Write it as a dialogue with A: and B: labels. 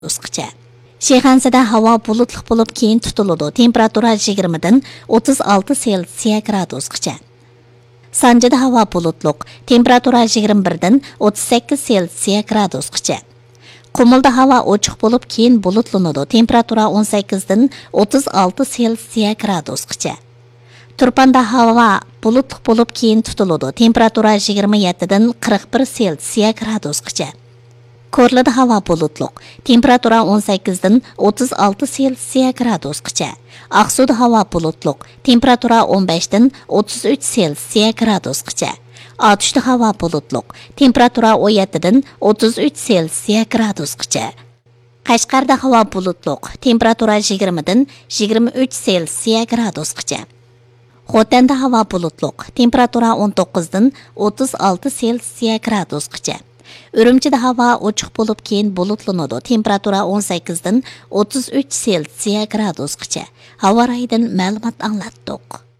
A: gradusgacha. Shayxonzada havo bulutli bo'lib keyin tutiladi. Temperatura 20 dan 36 Selsiya gradusgacha. Sanjida havo bulutli. Temperatura 21 dan 38 Selsiya gradusgacha. Qumulda havo ochiq bo'lib keyin bulutlanadi. Temperatura 18 dan 36 Selsiya gradusgacha. Turpanda havo bulutli bo'lib keyin tutiladi. Temperatura 27 dan 41 Selsiya gradusgacha. Korlada havo bulutli. Temperatura 18 dan 36 Selsiya gradusgacha. Aqsuda havo bulutli. Temperatura 15 dan 33 Selsiya gradusgacha. Atışda havo bulutli. Temperatura 17 dan 33 Selsiya gradusgacha. Qashqarda havo bulutli. Temperatura 20 dan 23 Selsiya gradusgacha. Xotanda havo bulutli. Temperatura 19 dan 36 Selsiya gradusgacha. Urumchida havo ochiq bo'lib keyin bulutlanadi. Temperatura 18 dan 33 Selsiya gradusgacha. Havo rayidan ma'lumot anglatdik.